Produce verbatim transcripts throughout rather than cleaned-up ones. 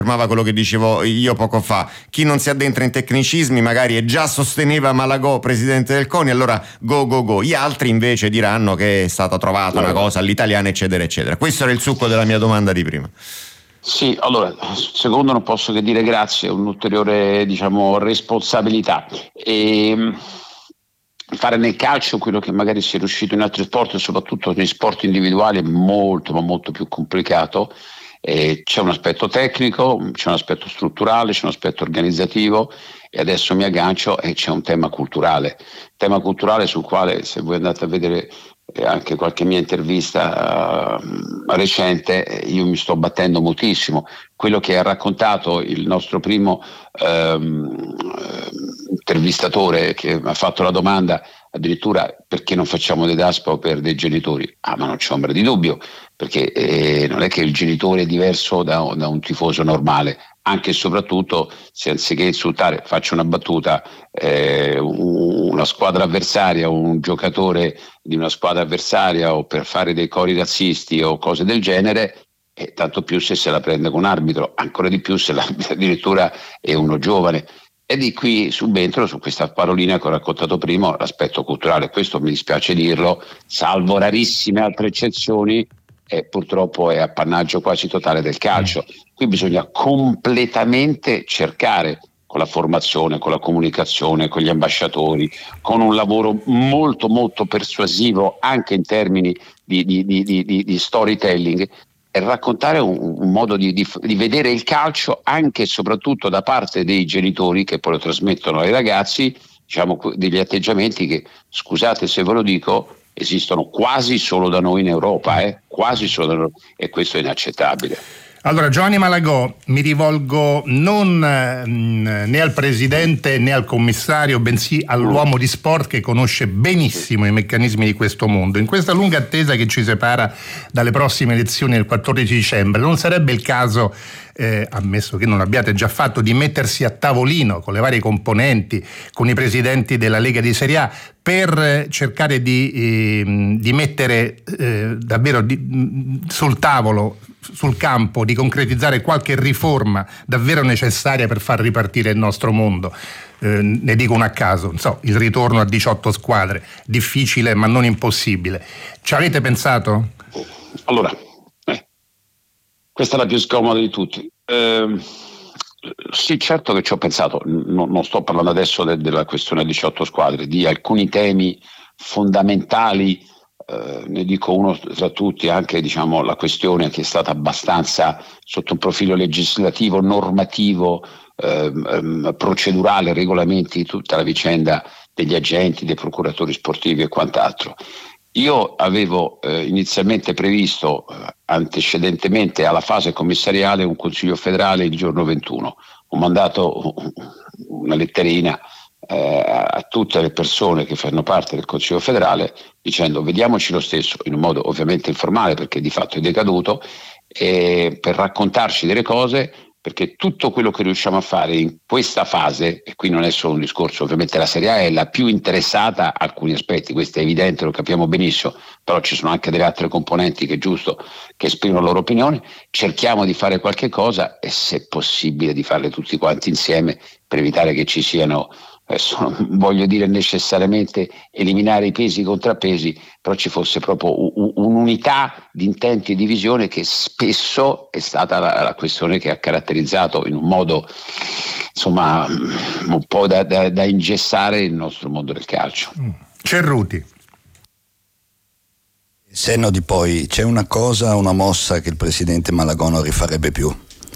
confermava quello che dicevo io poco fa. Chi non si addentra in tecnicismi magari e già sosteneva Malagò presidente del CONI, allora go go go. Gli altri invece diranno che è stata trovata una cosa all'italiana, eccetera eccetera. Questo era il succo della mia domanda di prima. Sì, allora, secondo non posso che dire grazie, è un'ulteriore, diciamo, responsabilità. E fare nel calcio quello che magari si è riuscito in altri sport, soprattutto nei sport individuali, è molto ma molto più complicato. Eh, c'è un aspetto tecnico, c'è un aspetto strutturale, c'è un aspetto organizzativo, e adesso mi aggancio e c'è un tema culturale, tema culturale sul quale, se voi andate a vedere eh, anche qualche mia intervista uh, recente, io mi sto battendo moltissimo. Quello che ha raccontato il nostro primo um, intervistatore, che ha fatto la domanda addirittura perché non facciamo dei DASPO per dei genitori, ah ma non c'è ombra di dubbio, perché eh, non è che il genitore è diverso da, da un tifoso normale, anche e soprattutto se anziché insultare, faccio una battuta, eh, una squadra avversaria, un giocatore di una squadra avversaria, o per fare dei cori razzisti o cose del genere, eh, tanto più se se la prende con un arbitro, ancora di più se l'arbitro addirittura è uno giovane. E di qui subentro, su questa parolina che ho raccontato prima, l'aspetto culturale. Questo mi dispiace dirlo, salvo rarissime altre eccezioni, e purtroppo è appannaggio quasi totale del calcio. Qui bisogna completamente cercare, con la formazione, con la comunicazione, con gli ambasciatori, con un lavoro molto molto persuasivo anche in termini di, di, di, di, di storytelling, e raccontare un, un modo di, di, di vedere il calcio anche e soprattutto da parte dei genitori, che poi lo trasmettono ai ragazzi, diciamo, degli atteggiamenti che, scusate se ve lo dico, esistono quasi solo da noi in Europa, eh? quasi solo da noi, e questo è inaccettabile. Allora, Giovanni Malagò, mi rivolgo non eh, né al presidente né al commissario, bensì all'uomo di sport che conosce benissimo i meccanismi di questo mondo. In questa lunga attesa che ci separa dalle prossime elezioni del quattordici dicembre, non sarebbe il caso, eh, ammesso che non l'abbiate già fatto, di mettersi a tavolino con le varie componenti, con i presidenti della Lega di Serie A, per cercare di, eh, di mettere eh, davvero di, sul tavolo, sul campo, di concretizzare qualche riforma davvero necessaria per far ripartire il nostro mondo? Eh, ne dico una a caso, non so, il ritorno a diciotto squadre, difficile ma non impossibile. Ci avete pensato? Allora, eh, questa è la più scomoda di tutti. Eh, sì, certo che ci ho pensato, no, non sto parlando adesso de- della questione diciotto squadre, di alcuni temi fondamentali. Uh, ne dico uno tra tutti, anche diciamo la questione che è stata abbastanza, sotto un profilo legislativo, normativo, um, um, procedurale, regolamenti, tutta la vicenda degli agenti, dei procuratori sportivi e quant'altro. Io avevo eh, inizialmente previsto, eh, antecedentemente alla fase commissariale, un consiglio federale il giorno ventuno. Ho mandato una letterina eh, a tutte le persone che fanno parte del Consiglio federale dicendo: vediamoci lo stesso, in un modo ovviamente informale, perché di fatto è decaduto, e per raccontarci delle cose, perché tutto quello che riusciamo a fare in questa fase, e qui non è solo un discorso, ovviamente la Serie A è la più interessata a alcuni aspetti, questo è evidente, lo capiamo benissimo, però ci sono anche delle altre componenti che è giusto che esprimono la loro opinione, cerchiamo di fare qualche cosa, e se possibile di farle tutti quanti insieme, per evitare che ci siano, adesso non voglio dire necessariamente eliminare i pesi e i contrappesi, però ci fosse proprio un'unità di intenti e di visione, che spesso è stata la, la questione che ha caratterizzato in un modo, insomma, un po' da, da, da ingessare il nostro mondo del calcio. Cerruti. Senno di poi, c'è una cosa, una mossa che il presidente Malagò non rifarebbe più?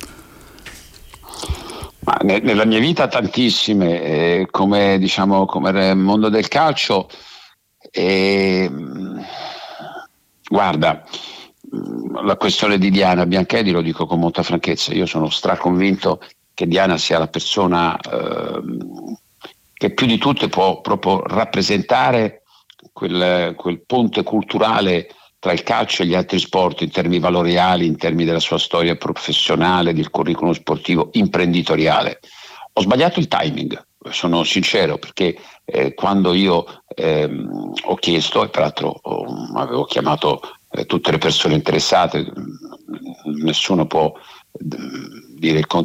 Ma nella mia vita tantissime, eh, come diciamo come nel mondo del calcio, eh, guarda, la questione di Diana Bianchedi, lo dico con molta franchezza, io sono straconvinto che Diana sia la persona eh, che più di tutte può proprio rappresentare quel, quel ponte culturale tra il calcio e gli altri sport, in termini valoriali, in termini della sua storia professionale, del curriculum sportivo, imprenditoriale. Ho sbagliato il timing, sono sincero, perché eh, quando io ehm, ho chiesto, e peraltro oh, avevo chiamato eh, tutte le persone interessate, nessuno può eh, dire, il